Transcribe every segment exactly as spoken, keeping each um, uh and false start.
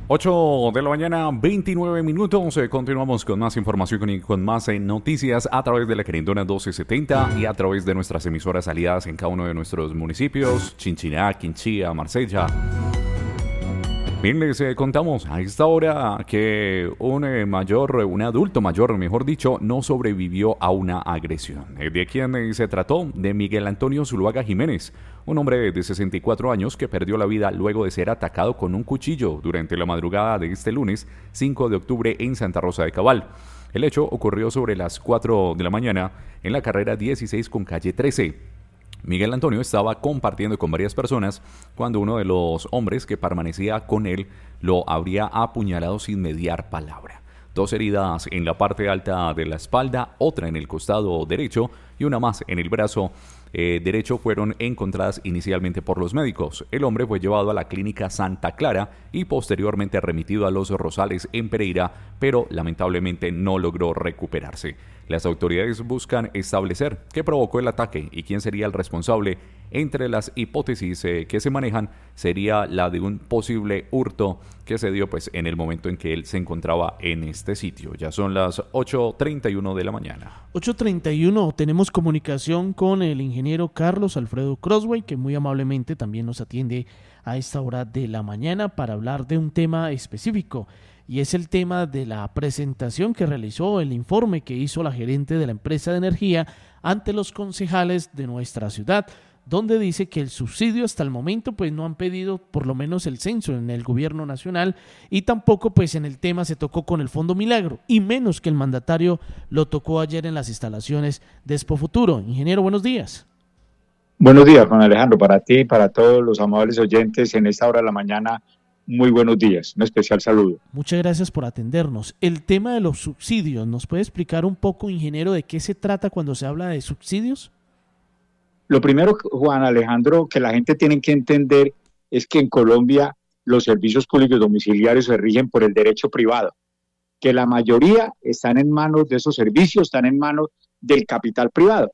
ocho de la mañana, veintinueve minutos. Eh, continuamos con más información y con más eh, noticias a través de la Querendona doce setenta y a través de nuestras emisoras aliadas en cada uno de nuestros municipios: Chinchiná, Quinchía, Marsella. Bien, les eh, contamos a esta hora que un eh, mayor, un adulto mayor, mejor dicho, no sobrevivió a una agresión. Eh, ¿De quién eh, se trató? De Miguel Antonio Zuluaga Jiménez, un hombre de sesenta y cuatro años que perdió la vida luego de ser atacado con un cuchillo durante la madrugada de este lunes cinco de octubre en Santa Rosa de Cabal. El hecho ocurrió sobre las cuatro de la mañana en la carrera dieciséis con calle trece. Miguel Antonio estaba compartiendo con varias personas cuando uno de los hombres que permanecía con él lo habría apuñalado sin mediar palabra. Dos heridas en la parte alta de la espalda, otra en el costado derecho y una más en el brazo eh, derecho fueron encontradas inicialmente por los médicos. El hombre fue llevado a la clínica Santa Clara y posteriormente remitido a Los Rosales en Pereira, pero lamentablemente no logró recuperarse. Las autoridades buscan establecer qué provocó el ataque y quién sería el responsable. Entre las hipótesis eh, que se manejan sería la de un posible hurto que se dio pues en el momento en que él se encontraba en este sitio. Ya son las ocho treinta y uno de la mañana. ocho treinta y uno, tenemos comunicación con el ingeniero Carlos Alfredo Crosway, que muy amablemente también nos atiende a esta hora de la mañana para hablar de un tema específico. Y es el tema de la presentación que realizó, el informe que hizo la gerente de la empresa de energía ante los concejales de nuestra ciudad, donde dice que el subsidio hasta el momento pues no han pedido por lo menos el censo en el gobierno nacional y tampoco pues en el tema se tocó con el Fondo Milagro y menos que el mandatario lo tocó ayer en las instalaciones de Expo Futuro. Ingeniero, buenos días. Buenos días, Juan Alejandro, para ti y para todos los amables oyentes en esta hora de la mañana. Muy buenos días, un especial saludo. Muchas gracias por atendernos. El tema de los subsidios, ¿nos puede explicar un poco, ingeniero, de qué se trata cuando se habla de subsidios? Lo primero, Juan Alejandro, que la gente tiene que entender es que en Colombia los servicios públicos domiciliarios se rigen por el derecho privado, que la mayoría están en manos de esos servicios, están en manos del capital privado,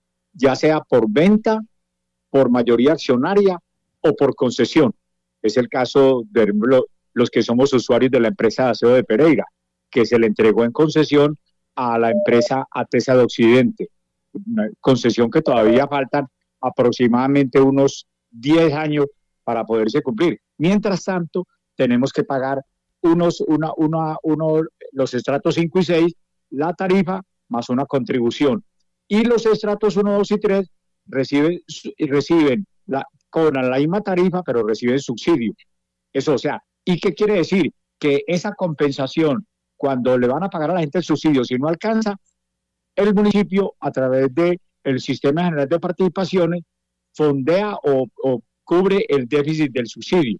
ya sea por venta, por mayoría accionaria o por concesión. Es el caso de los que somos usuarios de la empresa de aseo de Pereira, que se le entregó en concesión a la empresa Atesa de Occidente. Una concesión que todavía faltan aproximadamente unos diez años para poderse cumplir. Mientras tanto, tenemos que pagar unos, una, una, uno, los estratos cinco y seis, la tarifa más una contribución. Y los estratos uno, dos y tres reciben, reciben la con la misma tarifa, pero reciben subsidio. Eso, o sea, ¿y qué quiere decir? Que esa compensación, cuando le van a pagar a la gente el subsidio, si no alcanza, el municipio, a través del Sistema General de Participaciones, fondea o, o cubre el déficit del subsidio.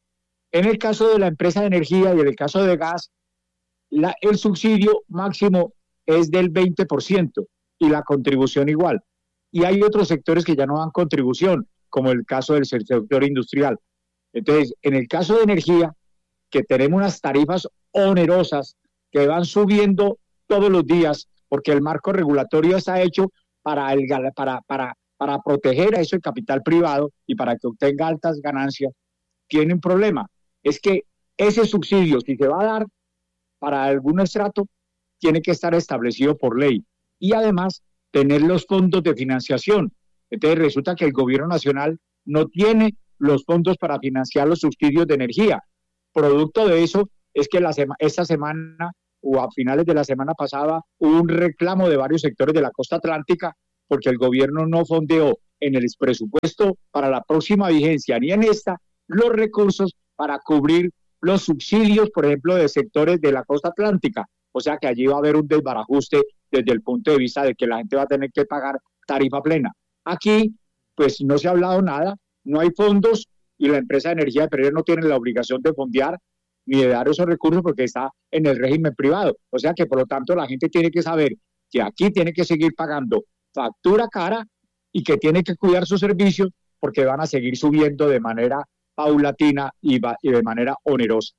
En el caso de la empresa de energía y en el caso de gas, la, el subsidio máximo es del veinte por ciento y la contribución igual. Y hay otros sectores que ya no dan contribución, como el caso del sector industrial. Entonces, en el caso de energía, que tenemos unas tarifas onerosas que van subiendo todos los días, porque el marco regulatorio está hecho para, el, para, para, para proteger a eso el capital privado y para que obtenga altas ganancias, tiene un problema. Es que ese subsidio, si se va a dar para algún estrato, tiene que estar establecido por ley. Y además, tener los fondos de financiación. Entonces resulta que el gobierno nacional no tiene los fondos para financiar los subsidios de energía. Producto de eso es que la sema, esta semana o a finales de la semana pasada hubo un reclamo de varios sectores de la costa atlántica porque el gobierno no fondeó en el presupuesto para la próxima vigencia ni en esta los recursos para cubrir los subsidios, por ejemplo, de sectores de la costa atlántica. O sea que allí va a haber un desbarajuste desde el punto de vista de que la gente va a tener que pagar tarifa plena. Aquí, pues no se ha hablado nada, no hay fondos y la empresa de energía de Pereira no tiene la obligación de fondear ni de dar esos recursos porque está en el régimen privado. O sea que, por lo tanto, la gente tiene que saber que aquí tiene que seguir pagando factura cara y que tiene que cuidar sus servicios porque van a seguir subiendo de manera paulatina y, va, y de manera onerosa.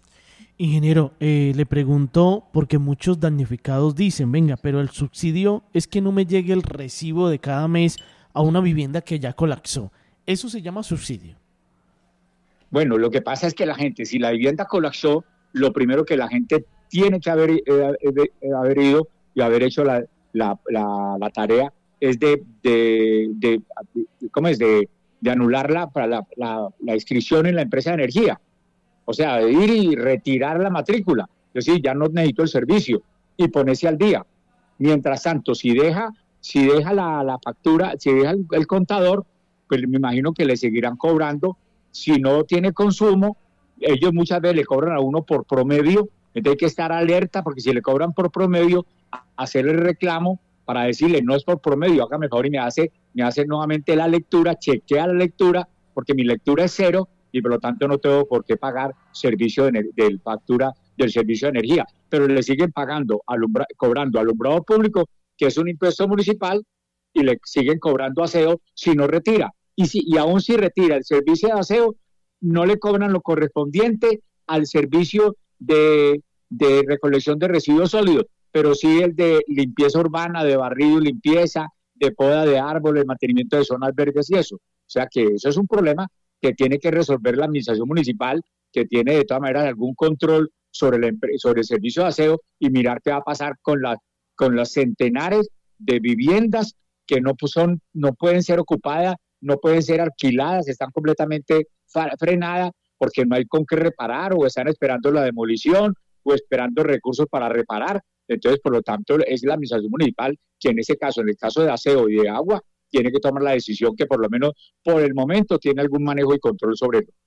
Ingeniero, eh, le pregunto porque muchos damnificados dicen, venga, pero el subsidio es que no me llegue el recibo de cada mes a una vivienda que ya colapsó. ¿Eso se llama subsidio? Bueno, lo que pasa es que la gente, si la vivienda colapsó, lo primero que la gente tiene que haber, eh, eh, haber ido y haber hecho la, la, la, la tarea es de, de, de, de, ¿cómo es? de, de anularla para la, la, la inscripción en la empresa de energía. O sea, de ir y retirar la matrícula. Es decir, ya no necesito el servicio y ponerse al día. Mientras tanto, si deja, si deja la, la factura, si deja el, el contador, pues me imagino que le seguirán cobrando. Si no tiene consumo, ellos muchas veces le cobran a uno por promedio, entonces hay que estar alerta porque si le cobran por promedio, hacerle el reclamo para decirle no es por promedio, hágame el favor y me hace, me hace nuevamente la lectura, chequea la lectura, porque mi lectura es cero y por lo tanto no tengo por qué pagar servicio de, de factura del servicio de energía, pero le siguen pagando, alumbra, cobrando alumbrado público, que es un impuesto municipal, y le siguen cobrando aseo si no retira. Y, si, y aún si retira el servicio de aseo, no le cobran lo correspondiente al servicio de, de recolección de residuos sólidos, pero sí el de limpieza urbana, de barrido y limpieza, de poda de árboles, mantenimiento de zonas verdes y eso. O sea que eso es un problema que tiene que resolver la administración municipal, que tiene de todas maneras algún control sobre el, sobre el servicio de aseo y mirar qué va a pasar con, la, con las centenares de viviendas que no, pues son, no pueden ser ocupadas, no pueden ser alquiladas, están completamente frenadas porque no hay con qué reparar o están esperando la demolición o esperando recursos para reparar. Entonces, por lo tanto, es la administración municipal que en ese caso, en el caso de aseo y de agua, tiene que tomar la decisión que por lo menos por el momento tiene algún manejo y control sobre ello.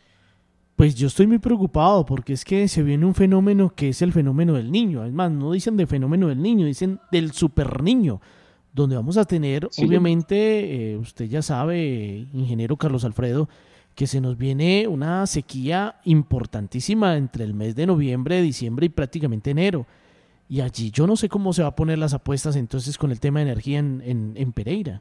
Pues yo estoy muy preocupado porque es que se viene un fenómeno que es el fenómeno del niño. Además, no dicen de fenómeno del niño, dicen del super niño, donde vamos a tener, sí, obviamente, eh, usted ya sabe, ingeniero Carlos Alfredo, que se nos viene una sequía importantísima entre el mes de noviembre, diciembre y prácticamente enero. Y allí yo no sé cómo se va a poner las apuestas entonces con el tema de energía en, en, en Pereira.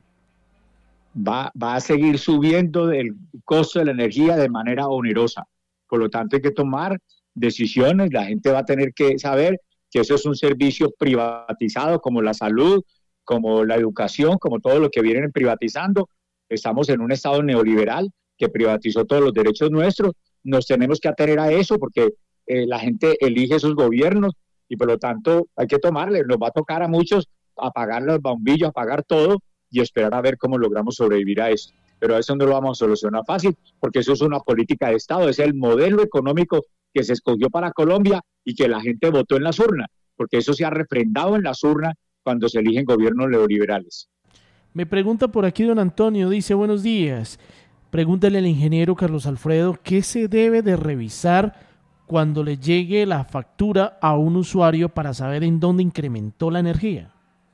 Va, va a seguir subiendo el costo de la energía de manera onerosa. Por lo tanto, hay que tomar decisiones. La gente va a tener que saber que eso es un servicio privatizado, como la salud, como la educación, como todo lo que vienen privatizando. Estamos en un estado neoliberal que privatizó todos los derechos nuestros. Nos tenemos que atener a eso porque eh, la gente elige esos gobiernos y por lo tanto hay que tomarle. Nos va a tocar a muchos apagar los bombillos, apagar todo y esperar a ver cómo logramos sobrevivir a eso. Pero eso no lo vamos a solucionar fácil porque eso es una política de Estado, es el modelo económico que se escogió para Colombia y que la gente votó en las urnas, porque eso se ha refrendado en las urnas cuando se eligen gobiernos neoliberales. Me pregunta por aquí don Antonio, dice buenos días, pregúntale al ingeniero Carlos Alfredo qué se debe de revisar cuando le llegue la factura a un usuario para saber en dónde incrementó la energía.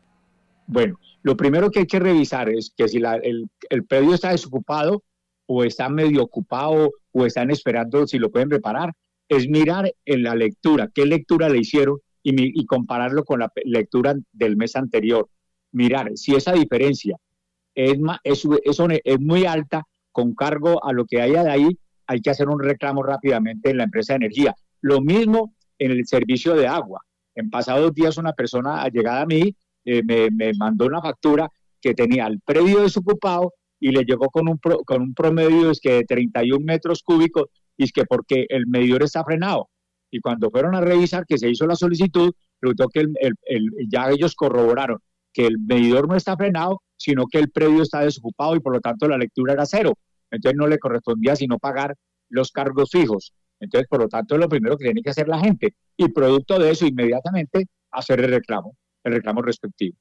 Bueno, lo primero que hay que revisar es que si la, el, el predio está desocupado o está medio ocupado o están esperando si lo pueden reparar, es mirar en la lectura, qué lectura le hicieron y, y compararlo con la lectura del mes anterior. Mirar si esa diferencia es, es, es, es muy alta con cargo a lo que haya de ahí, hay que hacer un reclamo rápidamente en la empresa de energía. Lo mismo en el servicio de agua. En pasados días una persona allegada a mí eh, me, me mandó una factura que tenía el predio desocupado y le llegó con un, pro, con un promedio es que de treinta y un metros cúbicos y es que porque el medidor está frenado. Y cuando fueron a revisar que se hizo la solicitud, resultó que el, el, el, ya ellos corroboraron que el medidor no está frenado, sino que el predio está desocupado y por lo tanto la lectura era cero. Entonces no le correspondía sino pagar los cargos fijos. Entonces, por lo tanto, es lo primero que tiene que hacer la gente. Y producto de eso, inmediatamente, hacer el reclamo, el reclamo respectivo.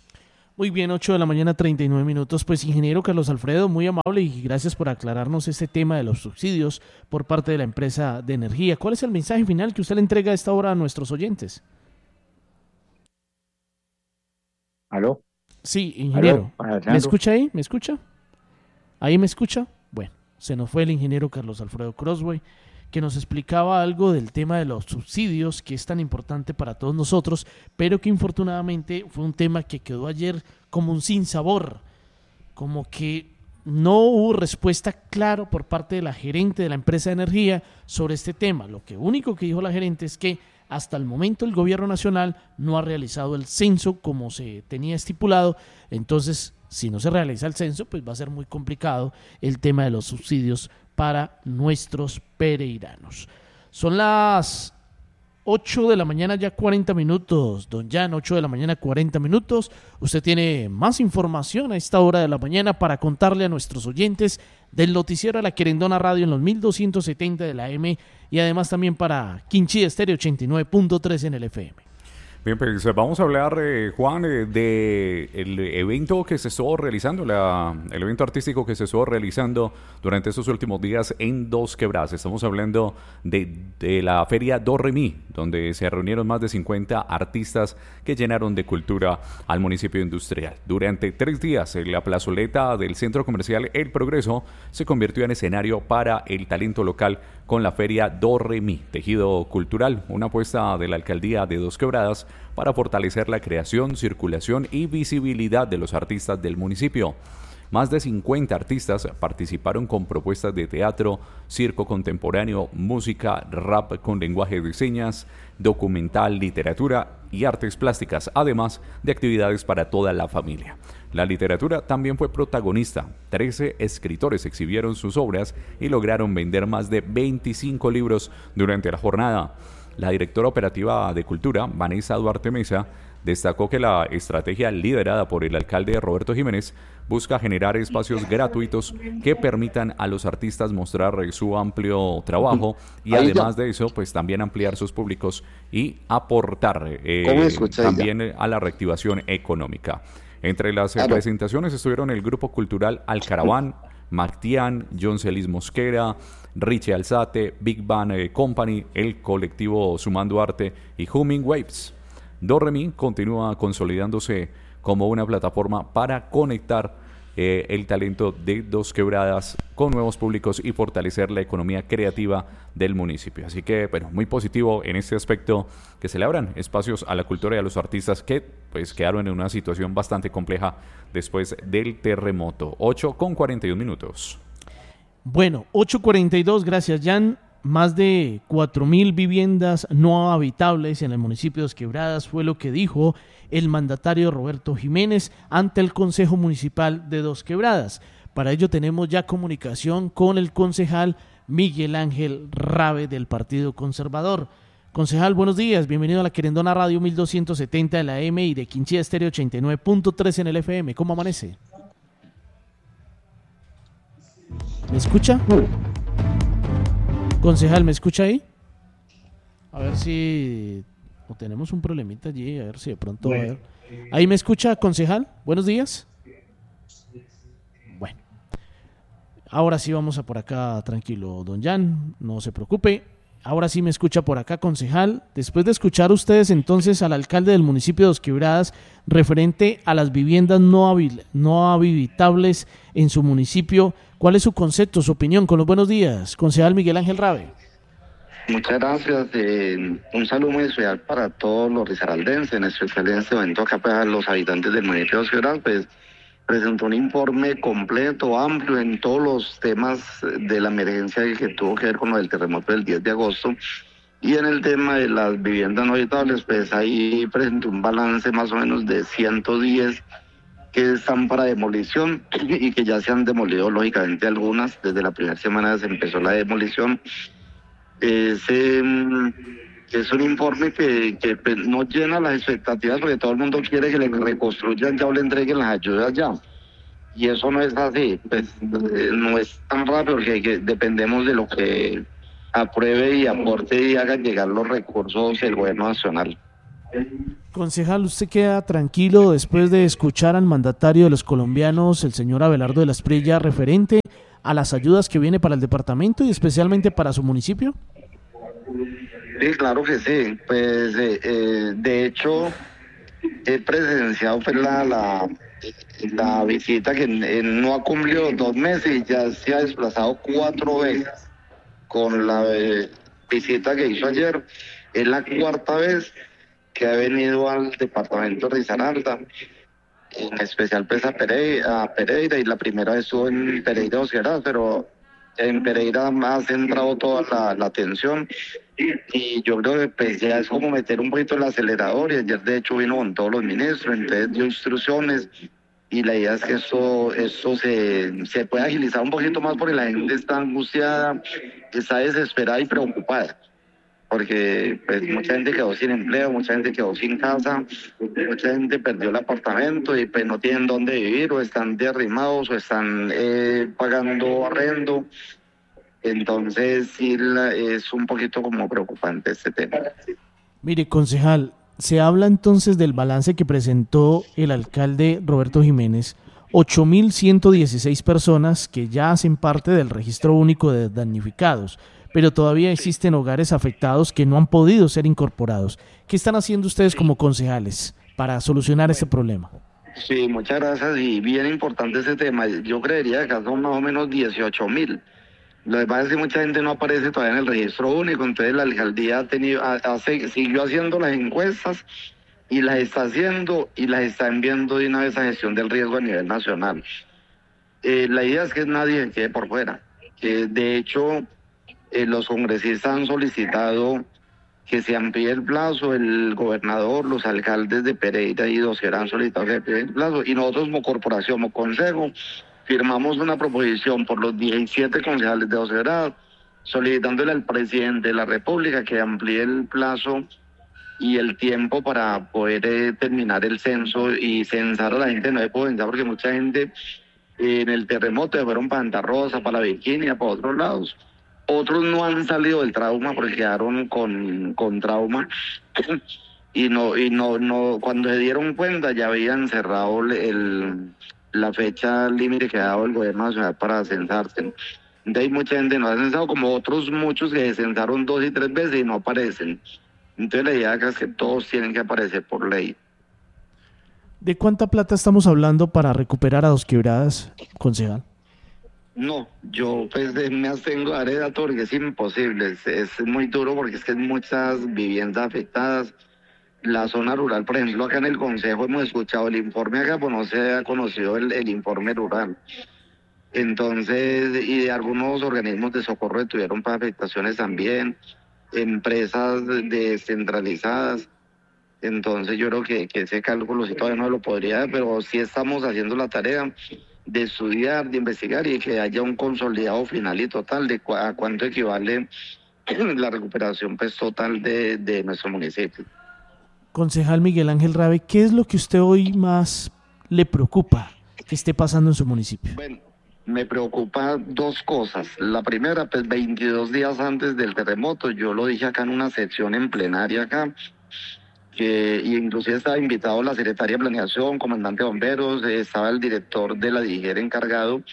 Muy bien, ocho de la mañana, treinta y nueve minutos. Pues, ingeniero Carlos Alfredo, muy amable y gracias por aclararnos este tema de los subsidios por parte de la empresa de energía. ¿Cuál es el mensaje final que usted le entrega a esta hora a nuestros oyentes? ¿Aló? Sí, ingeniero. ¿Aló? ¿Me escucha ahí? ¿Me escucha? ¿Ahí me escucha? Bueno, se nos fue el ingeniero Carlos Alfredo Crosway, que nos explicaba algo del tema de los subsidios, que es tan importante para todos nosotros, pero que infortunadamente fue un tema que quedó ayer como un sinsabor, como que no hubo respuesta clara por parte de la gerente de la empresa de energía sobre este tema. Lo que único que dijo la gerente es que hasta el momento el gobierno nacional no ha realizado el censo como se tenía estipulado, entonces si no se realiza el censo, pues va a ser muy complicado el tema de los subsidios para nuestros pereiranos. Son las ocho de la mañana, ya cuarenta minutos, don Jan, ocho de la mañana, cuarenta minutos. Usted tiene más información a esta hora de la mañana para contarle a nuestros oyentes del noticiero de la Querendona Radio en los mil doscientos setenta de la A M y además también para Quinchí Estéreo ochenta y nueve punto tres en el F M. Bien, pues vamos a hablar, eh, Juan, eh, de el evento que se estuvo realizando, la, el evento artístico que se estuvo realizando durante estos últimos días en Dos Quebradas. Estamos hablando de, de la feria Do Re Mi, donde se reunieron más de cincuenta artistas que llenaron de cultura al municipio industrial. Durante tres días, en la plazoleta del centro comercial El Progreso se convirtió en escenario para el talento local con la feria Do Re Mi, tejido cultural, una apuesta de la alcaldía de Dos Quebradas para fortalecer la creación, circulación y visibilidad de los artistas del municipio. Más de cincuenta artistas participaron con propuestas de teatro, circo contemporáneo, música, rap con lenguaje de señas, documental, literatura y artes plásticas, además de actividades para toda la familia. La literatura también fue protagonista. trece escritores exhibieron sus obras y lograron vender más de veinticinco libros durante la jornada. La directora operativa de Cultura, Vanessa Duarte Mesa, destacó que la estrategia liderada por el alcalde Roberto Jiménez busca generar espacios gratuitos que permitan a los artistas mostrar su amplio trabajo y además de eso, pues también ampliar sus públicos y aportar eh, también a la reactivación económica. Entre las claro. presentaciones estuvieron el grupo cultural Alcaraván, Martián, John Celis Mosquera, Richie Alzate, Big Bang eh, Company, el colectivo Sumando Arte y Humming Waves. Do Re Mi continúa consolidándose como una plataforma para conectar eh, el talento de Dos Quebradas con nuevos públicos y fortalecer la economía creativa del municipio. Así que, bueno, muy positivo en este aspecto que se le abran espacios a la cultura y a los artistas que pues quedaron en una situación bastante compleja después del terremoto. ocho con cuarenta y un minutos. Bueno, ocho cuarenta y dos, gracias Jan. Más de cuatro mil viviendas no habitables en el municipio de Dos Quebradas fue lo que dijo el mandatario Roberto Jiménez ante el Consejo Municipal de Dos Quebradas. Para ello tenemos ya comunicación con el concejal Miguel Ángel Rabe del Partido Conservador. Concejal, buenos días, bienvenido a la Querendona Radio mil doscientos setenta de la A M y de Quinchí Estéreo ochenta y nueve punto tres en el F M. ¿Cómo amanece? ¿Me escucha? Concejal, ¿me escucha ahí? A ver si o tenemos un problemita allí, a ver si de pronto... Bueno. A ver. ¿Ahí me escucha, concejal? Buenos días. Bueno, ahora sí vamos a por acá, tranquilo, don Jan, no se preocupe. Ahora sí me escucha por acá, concejal. Después de escuchar ustedes entonces al alcalde del municipio de Dos Quebradas referente a las viviendas no, habil, no habitables en su municipio, ¿cuál es su concepto, su opinión? Con los buenos días, concejal Miguel Ángel Rabe. Muchas gracias. Eh, un saludo muy especial para todos los risaraldenses, en especial en este momento acá para los habitantes del municipio de Dos Quebradas, pues presentó un informe completo, amplio en todos los temas de la emergencia que tuvo que ver con lo del terremoto del diez de agosto. Y en el tema de las viviendas no habitables, pues ahí presentó un balance más o menos de ciento diez que están para demolición y que ya se han demolido lógicamente algunas. Desde la primera semana se empezó la demolición. Ese es un informe que, que no llena las expectativas porque todo el mundo quiere que le reconstruyan ya o le entreguen las ayudas ya. Y eso no es así, pues no es tan rápido porque que dependemos de lo que apruebe y aporte y haga llegar los recursos del gobierno nacional. Concejal, ¿usted queda tranquilo después de escuchar al mandatario de los colombianos, el señor Abelardo de la Espriella, referente a las ayudas que viene para el departamento y especialmente para su municipio? Sí, claro que sí. Pues eh, eh, de hecho he presenciado pues, la, la, la visita que eh, no ha cumplido dos meses y ya se ha desplazado cuatro veces con la eh, visita que hizo ayer. Es la cuarta vez que ha venido al departamento de Risaralda, en especial pues a Pereira, a Pereira, y la primera vez estuvo en Pereira Dos Quebradas, pero en Pereira ha centrado toda la, la atención y, y yo creo que pues ya es como meter un poquito el acelerador y ayer de hecho vino con todos los ministros, entonces dio instrucciones y la idea es que esto, esto se, se pueda agilizar un poquito más porque la gente está angustiada, está desesperada y preocupada. Porque pues mucha gente quedó sin empleo, mucha gente quedó sin casa, mucha gente perdió el apartamento y pues no tienen dónde vivir, o están derrimados, o están eh, pagando arrendo. Entonces sí la, es un poquito como preocupante este tema. Mire, concejal, se habla entonces del balance que presentó el alcalde Roberto Jiménez, ocho mil ciento dieciséis personas que ya hacen parte del registro único de damnificados, pero todavía existen hogares afectados que no han podido ser incorporados. ¿Qué están haciendo ustedes como concejales para solucionar este problema? Sí, muchas gracias, y bien importante ese tema. Yo creería que acá son más o menos dieciocho mil. Lo que pasa es que mucha gente no aparece todavía en el registro único, entonces la alcaldía ha tenido, hace, siguió haciendo las encuestas y las está haciendo y las está enviando de una vez a gestión del riesgo a nivel nacional. Eh, la idea es que nadie quede por fuera. Eh, de hecho, Eh, los congresistas han solicitado que se amplíe el plazo, el gobernador, los alcaldes de Pereira y Docera han solicitado que se amplíe el plazo, y nosotros como corporación, como consejo, firmamos una proposición por los diecisiete concejales de Docera, solicitándole al presidente de la República que amplíe el plazo y el tiempo para poder eh, terminar el censo y censar a la gente. No se puede censar porque mucha gente eh, en el terremoto se fueron para Santa Rosa, para la Virginia, para otros lados. Otros no han salido del trauma porque quedaron con, con trauma y no y no no cuando se dieron cuenta ya habían cerrado el, la fecha límite que ha dado el gobierno nacional para censarse. De ahí mucha gente no ha censado, como otros muchos que se censaron dos y tres veces y no aparecen. Entonces la idea acá es que todos tienen que aparecer por ley. ¿De cuánta plata estamos hablando para recuperar a Dos Quebradas, concejal? No, yo pues me abstengo de dar el dato porque es imposible, es, es muy duro porque es que hay muchas viviendas afectadas. La zona rural, por ejemplo, acá en el Consejo hemos escuchado el informe acá, pues no se ha conocido el, el informe rural. Entonces, y de algunos organismos de socorro tuvieron afectaciones también, empresas descentralizadas. Entonces yo creo que, que ese cálculo sí todavía no lo podría dar, pero sí estamos haciendo la tarea de estudiar, de investigar y que haya un consolidado final y total de cu a cuánto equivale la recuperación pues total de, de nuestro municipio. Concejal Miguel Ángel Rabe, ¿qué es lo que usted hoy más le preocupa que esté pasando en su municipio? Bueno, me preocupa dos cosas. La primera, pues veintidós días antes del terremoto, yo lo dije acá en una sección en plenaria acá, que y inclusive estaba invitado la secretaria de Planeación, comandante de bomberos, estaba el director de la DIGER encargado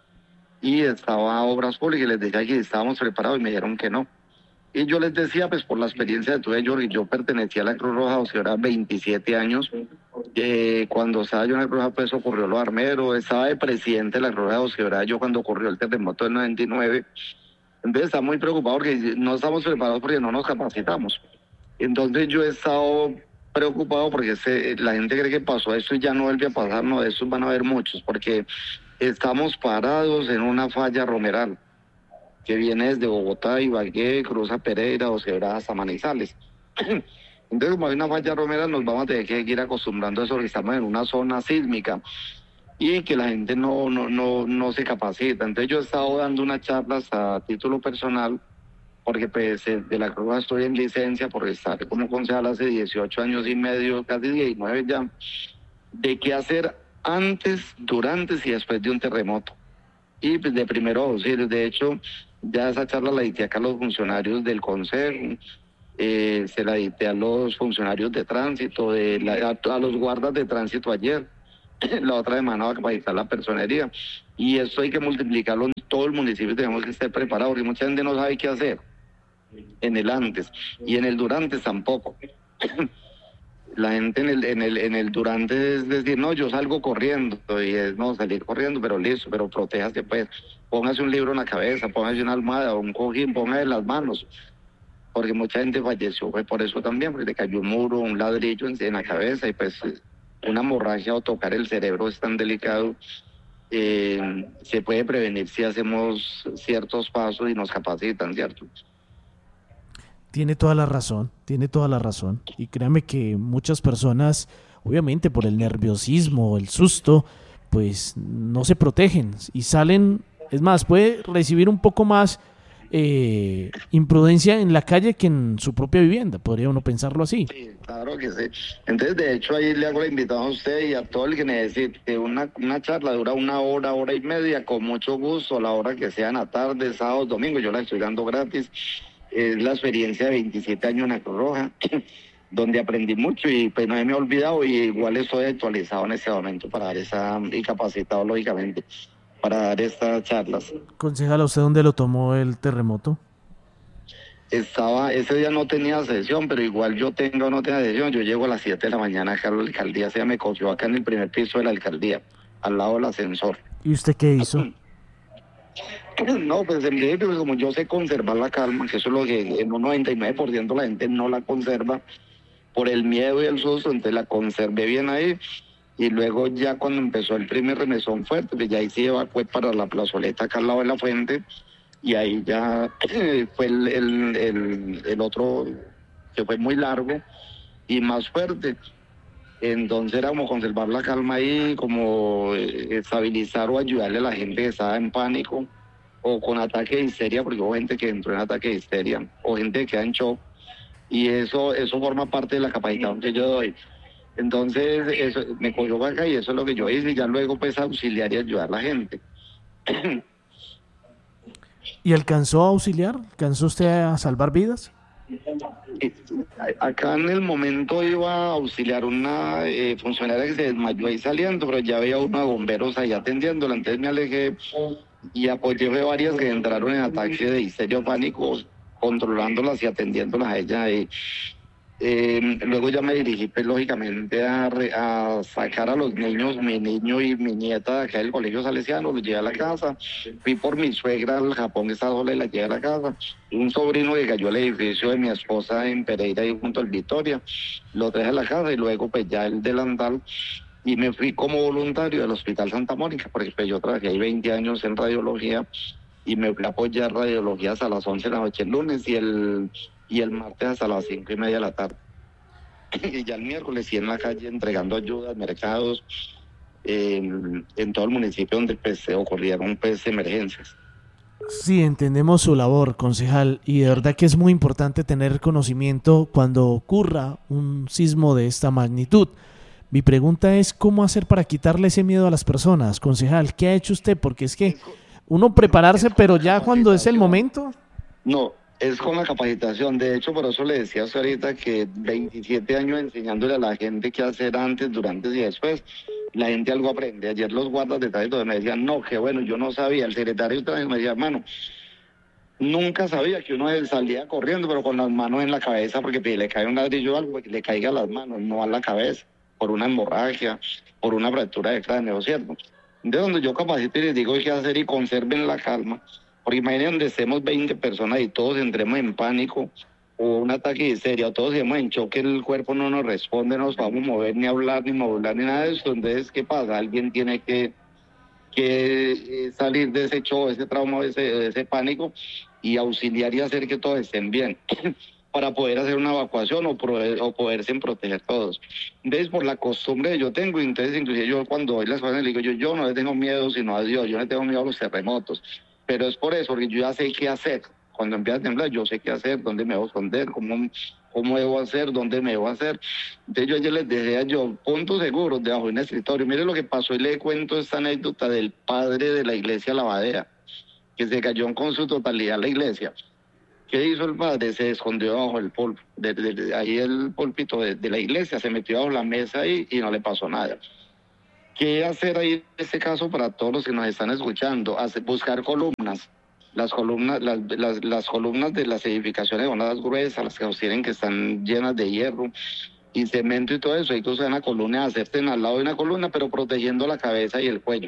y estaba Obras Públicas, y les decía que estábamos preparados y me dijeron que no. Y yo les decía, pues por la experiencia que tuve yo, y yo pertenecía a la Cruz Roja, o sea, era veintisiete años, eh, cuando estaba yo en la Cruz Roja, pues ocurrió lo armero, estaba de presidente de la Cruz Roja, o sea, yo cuando ocurrió el terremoto del noventa y nueve, entonces estaba muy preocupado porque no estamos preparados porque no nos capacitamos. Entonces yo he estado preocupado porque se, la gente cree que pasó esto y ya no vuelve a pasar. No, de estos van a haber muchos, porque estamos parados en una falla romeral que viene desde Bogotá, Ibagué, cruza Pereira, Docebra hasta Manizales. Entonces, como hay una falla romeral, nos vamos a tener que ir acostumbrando a eso, porque estamos en una zona sísmica y que la gente no, no, no, no se capacita. Entonces yo he estado dando unas charlas a título personal, porque pues de la Cruz estoy en licencia por estar como concejal hace dieciocho años y medio, casi diecinueve ya, de qué hacer antes, durante y después de un terremoto. Y pues de primero auxilio. De hecho, ya esa charla la dicté acá a los funcionarios del consejo, eh, se la dicté a los funcionarios de tránsito, de la, a, a los guardas de tránsito ayer. La otra semana va a capacitar la personería. Y esto hay que multiplicarlo en todo el municipio, tenemos que estar preparados, porque mucha gente no sabe qué hacer en el antes y en el durante tampoco. La gente en el en el en el durante es decir, no, yo salgo corriendo y es no salir corriendo, pero listo, pero protéjase, pues, póngase un libro en la cabeza, póngase una almohada, un cojín, póngase en las manos, porque mucha gente falleció fue por eso también, porque le cayó un muro, un ladrillo en, en la cabeza, y pues una hemorragia o tocar el cerebro es tan delicado. Eh, se puede prevenir si hacemos ciertos pasos y nos capacitan, ¿cierto? Tiene toda la razón, tiene toda la razón. Y créame que muchas personas, obviamente por el nerviosismo, el susto, pues no se protegen y salen, es más, puede recibir un poco más eh, imprudencia en la calle que en su propia vivienda, podría uno pensarlo así. Sí, claro que sí. Entonces, de hecho, ahí le hago la invitación a usted y a todo el que necesite una, una charla, dura una hora, hora y media, con mucho gusto, a la hora que sea, en la tarde, sábado, domingo, yo la estoy dando gratis. Es la experiencia de veintisiete años en la Cruz Roja, donde aprendí mucho y pues no me he olvidado, y igual estoy actualizado en este momento para dar esa, y capacitado lógicamente, para dar estas charlas. Concejal, ¿a usted dónde lo tomó el terremoto? Estaba, ese día no tenía sesión, pero igual yo tengo o no tenga sesión, yo llego a las siete de la mañana acá a la alcaldía, se me cogió acá en el primer piso de la alcaldía, al lado del ascensor. ¿Y usted qué hizo? No, pues en principio, pues, como yo sé conservar la calma, que eso es lo que en un noventa y nueve por ciento la gente no la conserva por el miedo y el susto, entonces la conservé bien ahí, y luego ya cuando empezó el primer remesón fuerte, pues ya ahí se iba pues para la plazoleta acá al lado de la fuente, y ahí ya fue el, el, el, el otro que fue muy largo y más fuerte. Entonces era como conservar la calma ahí, como estabilizar o ayudarle a la gente que estaba en pánico o con ataque de histeria, porque hubo gente que entró en ataque de histeria o gente que queda en shock, y eso eso forma parte de la capacitación que yo doy. Entonces eso me cogió para acá y eso es lo que yo hice, y ya luego pues auxiliar y ayudar a la gente. ¿Y alcanzó a auxiliar? ¿Alcanzó usted a salvar vidas? Acá en el momento iba a auxiliar una eh, funcionaria que se desmayó ahí saliendo, pero ya había unos bomberos ahí atendiéndola, entonces me alejé y apoyé a varias que entraron en ataque de histeria o pánico, controlándolas y atendiéndolas a ellas ahí. Eh, luego ya me dirigí pues, lógicamente a, re, a sacar a los niños, mi niño y mi nieta de acá del colegio salesiano, los llevé a la casa. Fui por mi suegra al Japón, que está sola, y la llevé a la casa. Un sobrino que cayó al edificio de mi esposa en Pereira, ahí junto al Victoria, lo traje a la casa, y luego pues ya el delantal, y me fui como voluntario del Hospital Santa Mónica, porque pues, yo trabajé ahí veinte años en radiología, y me fui a apoyar radiología hasta las once de la noche el lunes, y el y el martes hasta las cinco y media de la tarde. Y ya el miércoles sí en la calle entregando ayudas, mercados, eh, en todo el municipio donde pues, se ocurrieron pues, emergencias. Sí, entendemos su labor, concejal, y de verdad que es muy importante tener conocimiento cuando ocurra un sismo de esta magnitud. Mi pregunta es, ¿cómo hacer para quitarle ese miedo a las personas? Concejal, ¿qué ha hecho usted? Porque es que uno prepararse, pero ya cuando es el momento... No, es con la capacitación. De hecho, por eso le decía a usted ahorita que veintisiete años enseñándole a la gente qué hacer antes, durante y después, la gente algo aprende. Ayer los guardas de tránsito me decían, no, que bueno, yo no sabía. El secretario de tránsito me decía, hermano, nunca sabía que uno salía corriendo, pero con las manos en la cabeza, porque si le cae un ladrillo o algo, que le caiga a las manos, no a la cabeza, por una hemorragia, por una fractura de cráneo, ¿cierto? De donde yo capacito y les digo qué hacer y conserven la calma. Porque imaginen donde estemos veinte personas y todos entremos en pánico o un ataque de histeria, o todos estemos en choque, el cuerpo no nos responde, no nos vamos a mover, ni hablar, ni modular, ni nada de eso. Entonces, ¿qué pasa? Alguien tiene que, que salir de ese shock, de ese trauma, de ese, de ese pánico, y auxiliar y hacer que todos estén bien para poder hacer una evacuación o, poder, o poderse proteger todos. Entonces, por la costumbre que yo tengo, entonces inclusive yo cuando doy las cosas le digo, yo, yo no le tengo miedo sino a Dios, yo no le tengo miedo a los terremotos. Pero es por eso, porque yo ya sé qué hacer. Cuando empieza a temblar, yo sé qué hacer, dónde me debo esconder, cómo, cómo debo hacer, dónde me debo hacer. Entonces yo ayer les decía yo, puntos seguros debajo de un escritorio. Mire lo que pasó, y le cuento esta anécdota del padre de la iglesia Lavadea, que se cayó con su totalidad la iglesia. ¿Qué hizo el padre? Se escondió bajo el polvo, de, de, de, ahí el púlpito de, de la iglesia, se metió bajo la mesa ahí y no le pasó nada. ¿Qué hacer ahí en este caso para todos los que nos están escuchando? Hacer, buscar columnas. Las columnas, las, las, las columnas de las edificaciones son las gruesas, las que sostienen, que están llenas de hierro y cemento y todo eso. Hay que usar una columna, hacerse al lado de una columna, pero protegiendo la cabeza y el cuello.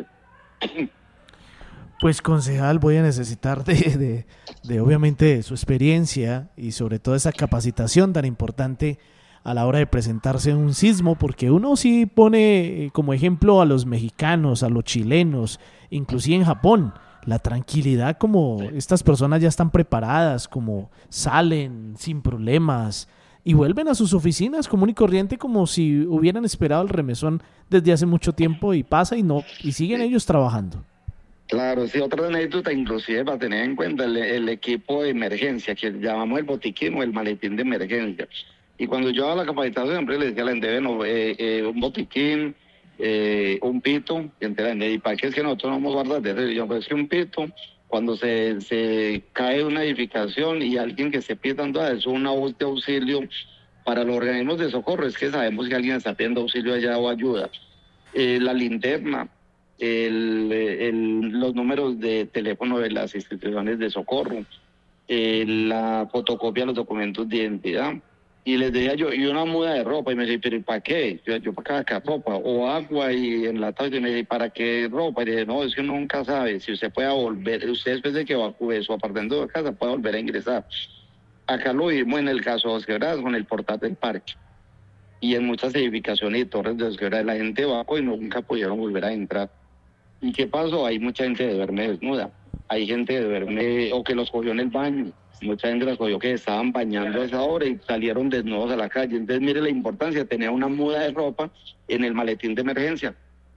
Pues, concejal, voy a necesitar de, de, de obviamente su experiencia y sobre todo esa capacitación tan importante a la hora de presentarse en un sismo, porque uno sí pone como ejemplo a los mexicanos, a los chilenos, inclusive en Japón, la tranquilidad, como estas personas ya están preparadas, como salen sin problemas y vuelven a sus oficinas común y corriente como si hubieran esperado el remesón desde hace mucho tiempo y pasa y no y siguen ellos trabajando. Claro, sí, otra anécdota inclusive para tener en cuenta el, el equipo de emergencia, que llamamos el botiquín o el maletín de emergencia. Y cuando yo hago la capacitación siempre le decía a la gente, bueno, eh, eh, un botiquín, eh, un pito, y entonces, ¿y para qué es que nosotros no vamos a guardar de eso? Y yo, pues que un pito, cuando se, se cae una edificación y alguien que se pierda, eso es una voz de auxilio para los organismos de socorro, es que sabemos que alguien está pidiendo auxilio allá o ayuda. Eh, la linterna, el, el, los números de teléfono de las instituciones de socorro, eh, la fotocopia de los documentos de identidad. Y les decía yo, y una muda de ropa, y me decía, ¿pero para qué? Yo, yo para cada ropa, o agua y enlatado, y me decía, ¿para qué ropa? Y le dije, no, es que uno nunca sabe, si usted puede volver, usted después de que evacúe su apartamento de casa, puede volver a ingresar. Acá lo vimos en el caso de Dos Quebradas, con el portal del parque, y en muchas edificaciones y torres de Dos Quebradas, la gente evacuó y nunca pudieron volver a entrar. ¿Y qué pasó? Hay mucha gente que duerme desnuda, hay gente que duerme, o que los cogió en el baño. Mucha gente las cogió que estaban bañando a esa hora y salieron desnudos a la calle. Entonces, mire la importancia de tener una muda de ropa en el maletín de emergencia.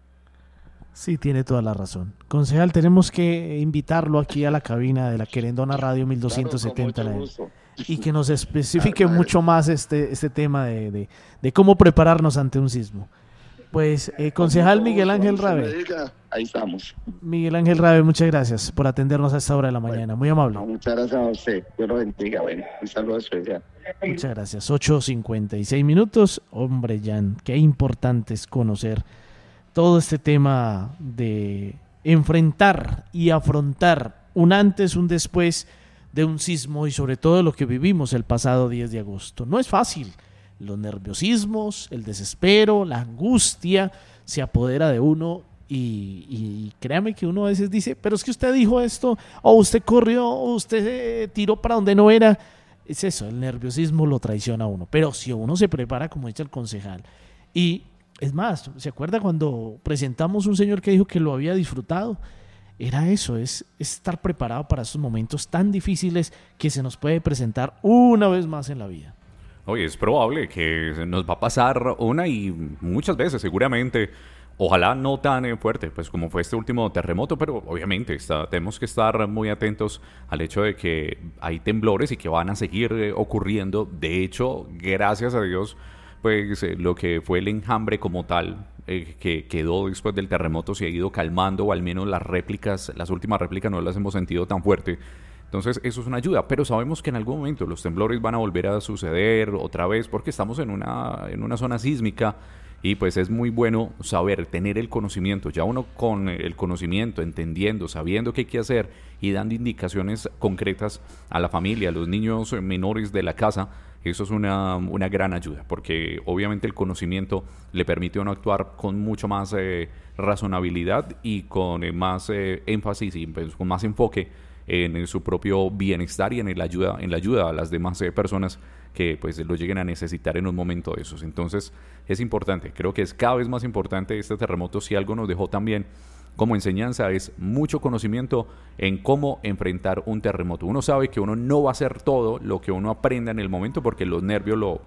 Sí, tiene toda la razón. Concejal, tenemos que invitarlo aquí a la cabina de la Querendona Radio mil doscientos setenta. Claro, y que nos especifique claro, mucho más este, este tema de, de, de cómo prepararnos ante un sismo. Pues, eh, concejal Miguel Ángel Rabe. Ahí estamos. Miguel Ángel Rabe, muchas gracias por atendernos a esta hora de la mañana. Muy amable. No, muchas gracias a usted. Dios lo bendiga. Bueno, un saludo especial. Muchas gracias. ocho cincuenta y seis minutos. Hombre, Jan, qué importante es conocer todo este tema de enfrentar y afrontar un antes, un después de un sismo y sobre todo lo que vivimos el pasado diez de agosto. No es fácil. Los nerviosismos, el desespero, la angustia se apodera de uno y, y créame que uno a veces dice, pero es que usted dijo esto, o usted corrió, o usted eh, tiró para donde no era. Es eso, el nerviosismo lo traiciona a uno. Pero si uno se prepara, como dice el concejal, y es más, ¿se acuerda cuando presentamos un señor que dijo que lo había disfrutado? Era eso, es, es estar preparado para esos momentos tan difíciles que se nos puede presentar una vez más en la vida. Oye, es probable que nos va a pasar una y muchas veces, seguramente, ojalá no tan fuerte, pues como fue este último terremoto, pero obviamente está, tenemos que estar muy atentos al hecho de que hay temblores y que van a seguir eh, ocurriendo. De hecho, gracias a Dios, pues eh, lo que fue el enjambre como tal, eh, que quedó después del terremoto, se ha ido calmando, o al menos las réplicas, las últimas réplicas no las hemos sentido tan fuerte. Entonces eso es una ayuda, pero sabemos que en algún momento los temblores van a volver a suceder otra vez porque estamos en una, en una zona sísmica y pues es muy bueno saber, tener el conocimiento, ya uno con el conocimiento, entendiendo, sabiendo qué hay que hacer y dando indicaciones concretas a la familia, a los niños menores de la casa, eso es una, una gran ayuda porque obviamente el conocimiento le permite a uno actuar con mucho más eh, razonabilidad y con eh, más eh, énfasis y pues, con más enfoque en su propio bienestar y en la ayuda, en la ayuda a las demás eh, personas que pues lo lleguen a necesitar en un momento de esos. Entonces es importante, creo que es cada vez más importante este terremoto. Si algo nos dejó también como enseñanza es mucho conocimiento en cómo enfrentar un terremoto. Uno sabe que uno no va a hacer todo lo que uno aprenda en el momento porque los nervios lo,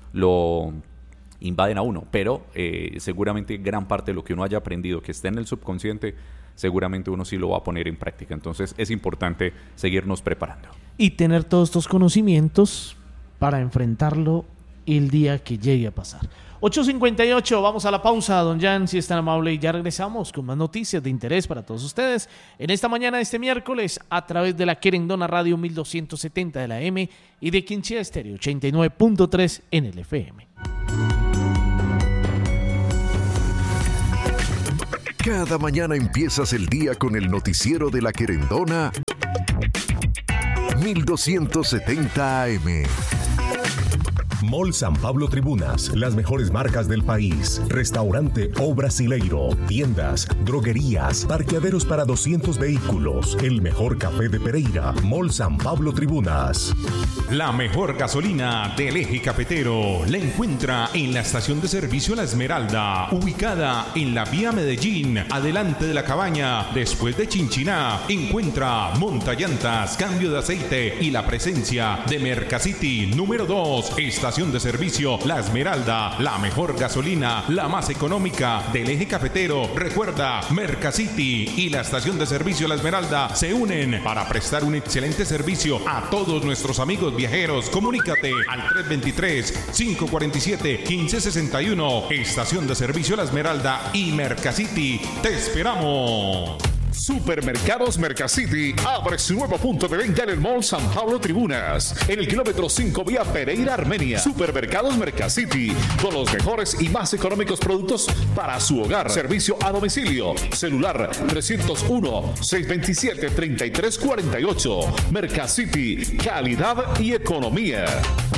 lo invaden a uno, pero eh, seguramente gran parte de lo que uno haya aprendido que está en el subconsciente seguramente uno sí lo va a poner en práctica. Entonces es importante seguirnos preparando. Y tener todos estos conocimientos para enfrentarlo el día que llegue a pasar. ocho cincuenta y ocho, vamos a la pausa, don Jan, si es tan amable, y ya regresamos con más noticias de interés para todos ustedes en esta mañana de este miércoles a través de la Querendona Radio mil doscientos setenta de la M y de Quinchea Estéreo ochenta y nueve punto tres en el F M. Cada mañana empiezas el día con el noticiero de la Querendona mil doscientos setenta A M. Mall San Pablo Tribunas, las mejores marcas del país. Restaurante O Brasileiro, tiendas, droguerías, parqueaderos para doscientos vehículos. El mejor café de Pereira. Mall San Pablo Tribunas. La mejor gasolina del eje cafetero la encuentra en la estación de servicio La Esmeralda, ubicada en la vía Medellín, adelante de la cabaña, después de Chinchiná. Encuentra montallantas, cambio de aceite y la presencia de Mercacity número dos, estación estación de servicio La Esmeralda, la mejor gasolina, la más económica del eje cafetero. Recuerda, Mercacity y la estación de servicio La Esmeralda se unen para prestar un excelente servicio a todos nuestros amigos viajeros. Comunícate al tres dos tres, cinco cuatro siete, uno cinco seis uno. Estación de servicio La Esmeralda y Mercacity. ¡Te esperamos! Supermercados Mercacity abre su nuevo punto de venta en el Mall San Pablo Tribunas, en el kilómetro cinco vía Pereira, Armenia. Supermercados Mercacity, con los mejores y más económicos productos para su hogar. Servicio a domicilio. Celular tres cero uno, seis dos siete, tres tres cuatro ocho. Mercacity, calidad y economía.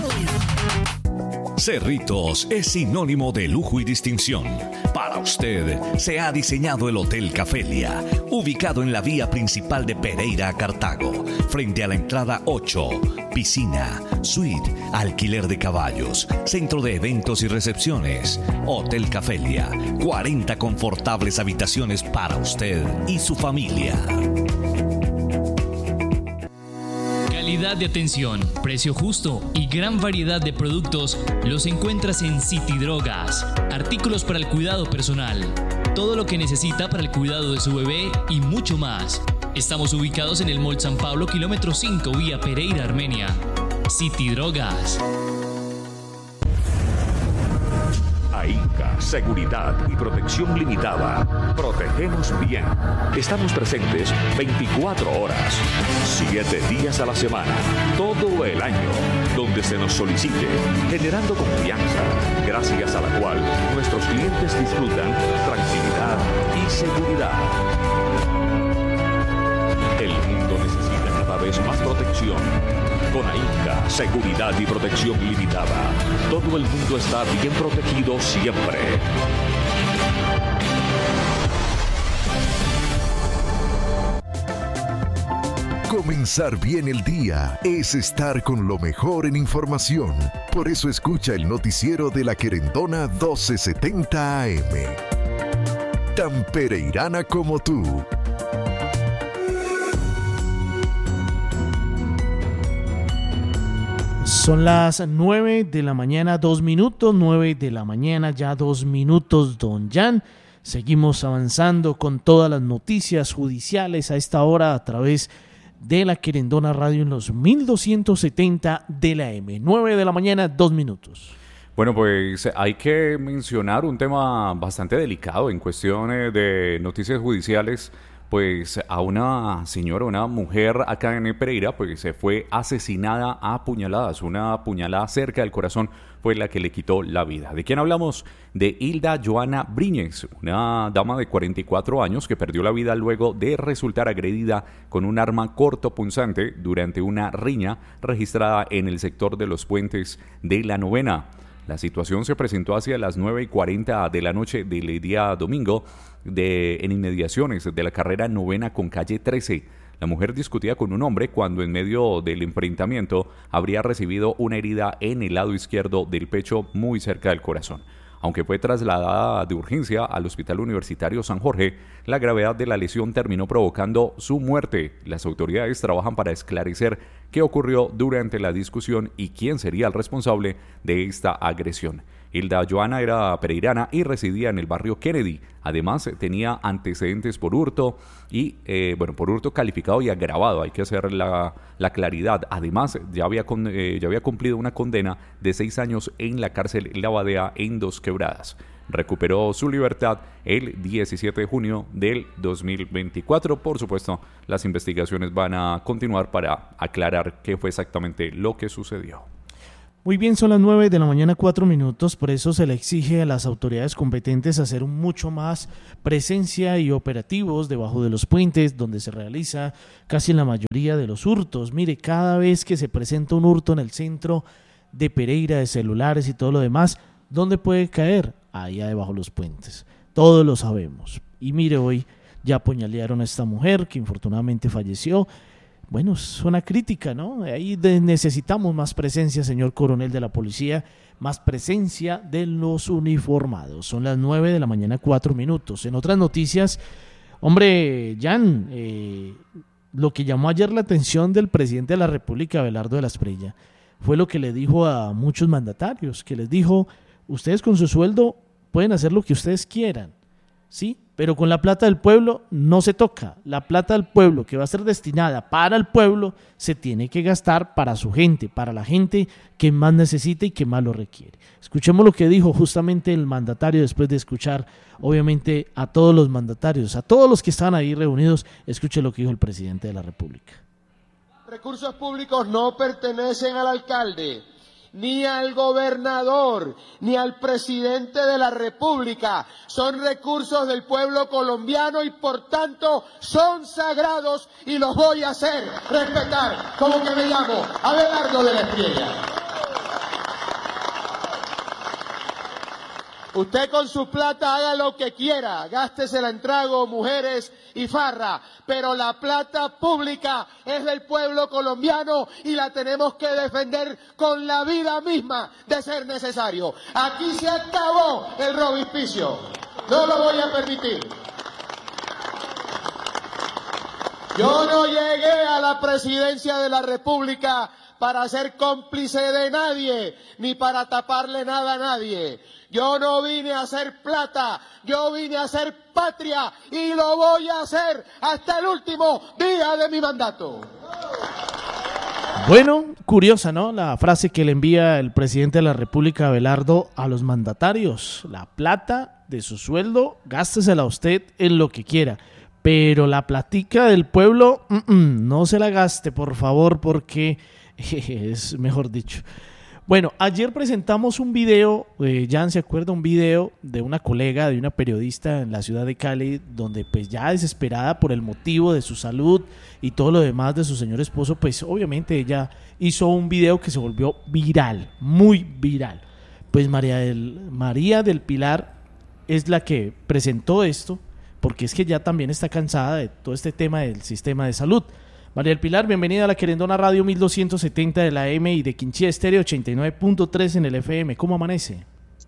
Cerritos es sinónimo de lujo y distinción. Para usted se ha diseñado el Hotel Cafelia, ubicado en la vía principal de Pereira a Cartago, frente a la entrada ocho, piscina, suite, alquiler de caballos, centro de eventos y recepciones. Hotel Cafelia, cuarenta confortables habitaciones para usted y su familia. Calidad de atención, precio justo y gran variedad de productos los encuentras en City Drogas. Artículos para el cuidado personal, todo lo que necesita para el cuidado de su bebé y mucho más. Estamos ubicados en el Mall San Pablo, kilómetro cinco, vía Pereira, Armenia. City Drogas. AINCA, Seguridad y Protección Limitada. Protegemos bien. Estamos presentes veinticuatro horas, siete días a la semana, todo el año, donde se nos solicite, generando confianza, gracias a la cual nuestros clientes disfrutan tranquilidad y seguridad. El mundo necesita cada vez más protección. Con AINCA, Seguridad y Protección Limitada, todo el mundo está bien protegido siempre. Comenzar bien el día es estar con lo mejor en información. Por eso escucha el noticiero de La Querendona doce setenta A M. Tan pereirana como tú. Son las nueve de la mañana, dos minutos, nueve de la mañana, ya dos minutos, don Jan. Seguimos avanzando con todas las noticias judiciales a esta hora a través de La Querendona Radio en los mil doscientos setenta de la M. nueve de la mañana, dos minutos. Bueno, pues hay que mencionar un tema bastante delicado en cuestiones de noticias judiciales. Pues a una señora, una mujer acá en Pereira, pues se fue asesinada a puñaladas. Una puñalada cerca del corazón fue la que le quitó la vida. ¿De quién hablamos? De Hilda Joana Briñez, una dama de cuarenta y cuatro años que perdió la vida luego de resultar agredida con un arma cortopunzante durante una riña registrada en el sector de los puentes de la Novena. La situación se presentó hacia las nueve y cuarenta de la noche del día domingo de, en inmediaciones de la carrera Novena con calle trece. La mujer discutía con un hombre cuando en medio del enfrentamiento habría recibido una herida en el lado izquierdo del pecho muy cerca del corazón. Aunque fue trasladada de urgencia al Hospital Universitario San Jorge, la gravedad de la lesión terminó provocando su muerte. Las autoridades trabajan para esclarecer qué ocurrió durante la discusión y quién sería el responsable de esta agresión. Hilda Joana era pereirana y residía en el barrio Kennedy. Además, tenía antecedentes por hurto y, eh, bueno, por hurto calificado y agravado. Hay que hacer la, la claridad. Además, ya había, con, eh, ya había cumplido una condena de seis años en la cárcel La Badea en Dos Quebradas. Recuperó su libertad el diecisiete de junio del dos mil veinticuatro. Por supuesto, las investigaciones van a continuar para aclarar qué fue exactamente lo que sucedió. Muy bien, son las nueve de la mañana, cuatro minutos, por eso se le exige a las autoridades competentes hacer mucho más presencia y operativos debajo de los puentes donde se realiza casi la mayoría de los hurtos. Mire, cada vez que se presenta un hurto en el centro de Pereira de celulares y todo lo demás, ¿dónde puede caer? Allá debajo de los puentes. Todos lo sabemos. Y mire, hoy ya apuñalearon a esta mujer que infortunadamente falleció. Bueno, es una crítica, ¿no? Ahí de necesitamos más presencia, señor coronel de la policía, más presencia de los uniformados. Son las nueve de la mañana, cuatro minutos. En otras noticias, hombre, Jan, eh, lo que llamó ayer la atención del presidente de la República, Abelardo de la Espriella, fue lo que le dijo a muchos mandatarios, que les dijo, ustedes con su sueldo pueden hacer lo que ustedes quieran, ¿sí? Pero con la plata del pueblo no se toca. La plata del pueblo que va a ser destinada para el pueblo se tiene que gastar para su gente, para la gente que más necesita y que más lo requiere. Escuchemos lo que dijo justamente el mandatario después de escuchar, obviamente, a todos los mandatarios, a todos los que estaban ahí reunidos. Escuche lo que dijo el presidente de la República. Recursos públicos no pertenecen al alcalde, ni al gobernador, ni al presidente de la República. Son recursos del pueblo colombiano y por tanto son sagrados y los voy a hacer respetar. Como que me llamo Abelardo de la Espriella. Usted con su plata haga lo que quiera, gástesela en trago, mujeres y farra, pero la plata pública es del pueblo colombiano y la tenemos que defender con la vida misma de ser necesario. Aquí se acabó el robispicio, no lo voy a permitir. Yo no llegué a la presidencia de la República para ser cómplice de nadie, ni para taparle nada a nadie. Yo no vine a hacer plata, yo vine a hacer patria y lo voy a hacer hasta el último día de mi mandato. Bueno, curiosa, ¿no? La frase que le envía el presidente de la República, Abelardo, a los mandatarios. La plata de su sueldo, gástesela usted en lo que quiera. Pero la platica del pueblo, mm-mm, no se la gaste, por favor, porque es mejor dicho. Bueno, ayer presentamos un video, eh, Jan se acuerda, un video de una colega, de una periodista en la ciudad de Cali, donde pues ya desesperada por el motivo de su salud y todo lo demás de su señor esposo, pues obviamente ella hizo un video que se volvió viral, muy viral. Pues María del, María del Pilar es la que presentó esto, porque es que ya también está cansada de todo este tema del sistema de salud. María del Pilar, bienvenida a la Querendona Radio mil doscientos setenta de la A M y de Quinchía Estéreo ochenta y nueve punto tres en el F M. ¿Cómo amanece?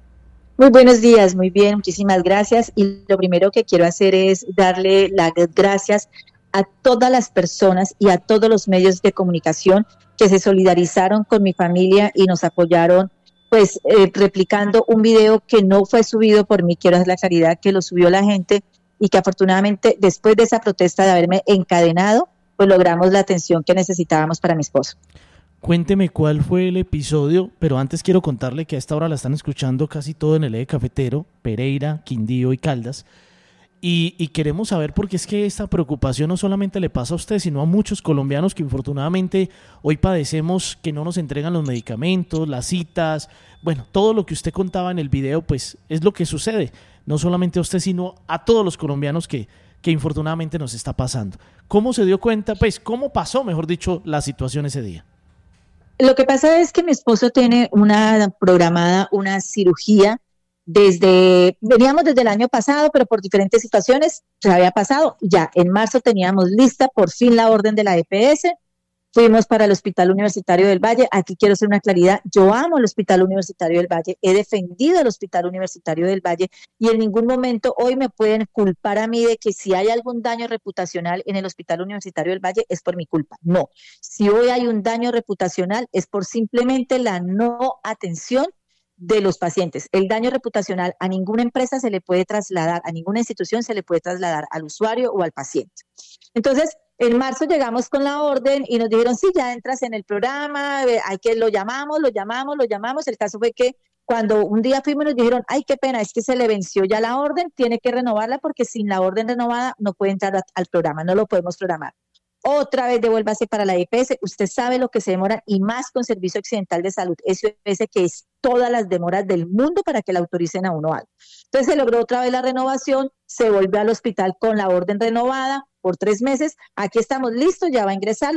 Muy buenos días, muy bien, muchísimas gracias. Y lo primero que quiero hacer es darle las gracias a todas las personas y a todos los medios de comunicación que se solidarizaron con mi familia y nos apoyaron, pues eh, replicando un video que no fue subido por mí, quiero hacer la claridad que lo subió la gente y que afortunadamente después de esa protesta de haberme encadenado, pues logramos la atención que necesitábamos para mi esposo. Cuénteme cuál fue el episodio, pero antes quiero contarle que a esta hora la están escuchando casi todo en el eje cafetero, Pereira, Quindío y Caldas, y, y queremos saber porque es que esta preocupación no solamente le pasa a usted, sino a muchos colombianos que infortunadamente hoy padecemos que no nos entregan los medicamentos, las citas, bueno, todo lo que usted contaba en el video, pues es lo que sucede, no solamente a usted, sino a todos los colombianos que que infortunadamente nos está pasando. ¿Cómo se dio cuenta? Pues, ¿cómo pasó, mejor dicho, la situación ese día? Lo que pasa es que mi esposo tiene una programada, una cirugía desde, veníamos desde el año pasado, pero por diferentes situaciones se había pasado. Ya en marzo teníamos lista por fin la orden de la E P S. Fuimos para el Hospital Universitario del Valle. Aquí quiero hacer una claridad. Yo amo el Hospital Universitario del Valle. He defendido el Hospital Universitario del Valle y en ningún momento hoy me pueden culpar a mí de que si hay algún daño reputacional en el Hospital Universitario del Valle es por mi culpa. No. Si hoy hay un daño reputacional es por simplemente la no atención de los pacientes. El daño reputacional a ninguna empresa se le puede trasladar, a ninguna institución se le puede trasladar al usuario o al paciente. Entonces, en marzo llegamos con la orden y nos dijeron, sí, ya entras en el programa, hay que lo llamamos, lo llamamos, lo llamamos. El caso fue que cuando un día fuimos nos dijeron, ay, qué pena, es que se le venció ya la orden, tiene que renovarla porque sin la orden renovada no puede entrar a, al programa, no lo podemos programar. Otra vez devuélvase para la E P S, usted sabe lo que se demora y más con Servicio Occidental de Salud, S O S, que es todas las demoras del mundo para que la autoricen a uno algo. Entonces se logró otra vez la renovación, se volvió al hospital con la orden renovada por tres meses, aquí estamos listos, ya va a ingresar,